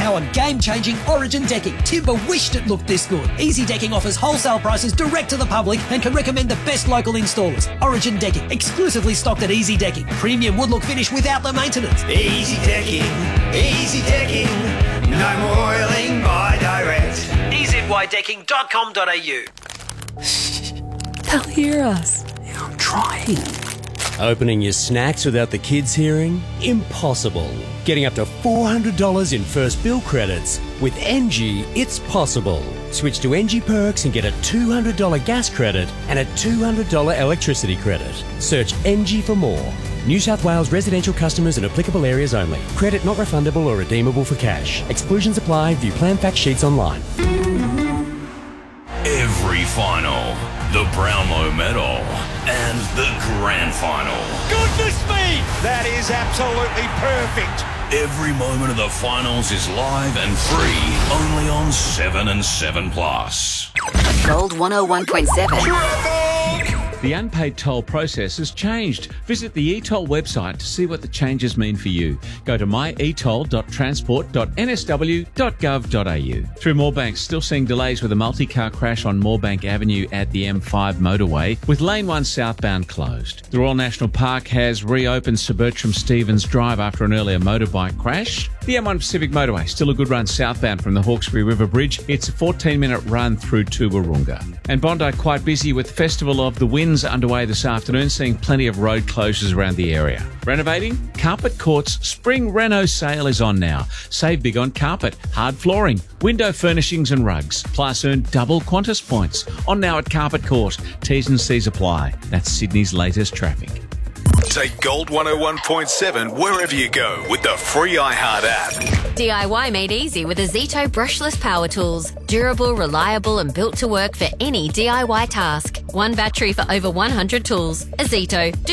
Our game-changing Origin decking. Timber wished it looked this good. Easy Decking offers wholesale prices direct to the public and can recommend the best local installers. Origin Decking, exclusively stocked at Easy Decking. Premium wood look finish without the maintenance. Easy Decking, Easy Decking. No more oiling, buy direct. EZYDecking.com.au. They'll hear us. I'm trying. Opening your snacks without the kids hearing? Impossible. Getting up to $400 in first bill credits. With NG, it's possible. Switch to NG Perks and get a $200 gas credit and a $200 electricity credit. Search NG for more. New South Wales residential customers in applicable areas only. Credit not refundable or redeemable for cash. Exclusions apply. View plan fact sheets online. Every final, the Brownlow Medal, and the Grand Final. Goodness me! That is absolutely perfect. Every moment of the finals is live and free, only on 7 and 7 Plus. Gold 101.7. The unpaid toll process has changed. Visit the eToll website to see what the changes mean for you. Go to myetoll.transport.nsw.gov.au. Through Moorebank, still seeing delays with a multi-car crash on Moorebank Avenue at the M5 motorway, with Lane 1 southbound closed. The Royal National Park has reopened Sir Bertram Stevens Drive after an earlier motorbike crash. The M1 Pacific motorway, still a good run southbound from the Hawkesbury River Bridge. It's a 14-minute run through Toowoomba. And Bondi quite busy with Festival of the Winds underway this afternoon, seeing plenty of road closures around the area. Renovating? Carpet Court's Spring Reno sale is on now. Save big on carpet, hard flooring, window furnishings and rugs. Plus earn double Qantas points. On now at Carpet Court. T's and C's apply. That's Sydney's latest traffic. Take Gold 101.7 wherever you go with the free iHeart app. DIY made easy with Azito brushless power tools. Durable, reliable and built to work for any DIY task. One battery for over 100 tools. Azito.